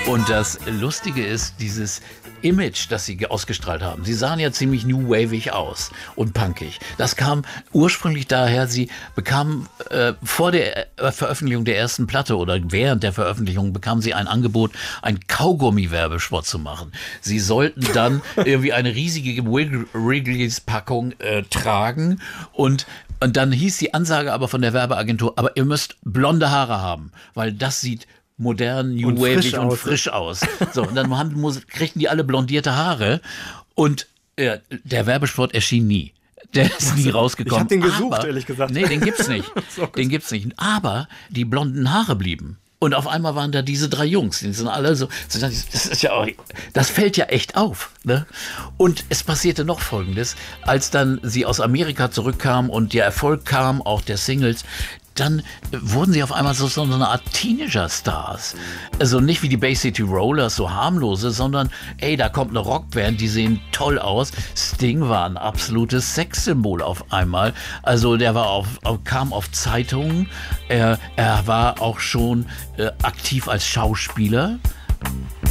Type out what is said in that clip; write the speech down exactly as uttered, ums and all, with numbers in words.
Und das Lustige ist, dieses Image, das sie ausgestrahlt haben. Sie sahen ja ziemlich new-wavig aus und punkig. Das kam ursprünglich daher, sie bekamen äh, vor der äh, Veröffentlichung der ersten Platte oder während der Veröffentlichung bekamen sie ein Angebot, einen Kaugummi-Werbespot zu machen. Sie sollten dann irgendwie eine riesige Wrigley's-Packung äh, tragen und Und dann hieß die Ansage aber von der Werbeagentur, aber ihr müsst blonde Haare haben, weil das sieht modern, new wavig und frisch aus. So, und dann haben, kriegten die alle blondierte Haare und ja, der Werbespot erschien nie. Der ist nie rausgekommen. Ich habe den gesucht, aber, ehrlich gesagt. Nee, den gibt's nicht. Den gibt's nicht. Aber die blonden Haare blieben. Und auf einmal waren da diese drei Jungs, die sind alle so, das ist ja auch, das fällt ja echt auf, ne? Und es passierte noch Folgendes, als dann sie aus Amerika zurückkamen und der Erfolg kam, auch der Singles, dann wurden sie auf einmal so, so eine Art Teenager-Stars. Also nicht wie die Bay City Rollers, so harmlose, sondern ey, da kommt eine Rockband, die sehen toll aus. Sting war ein absolutes Sexsymbol auf einmal. Also der war auf, auf, kam auf Zeitungen, er, er war auch schon äh, aktiv als Schauspieler.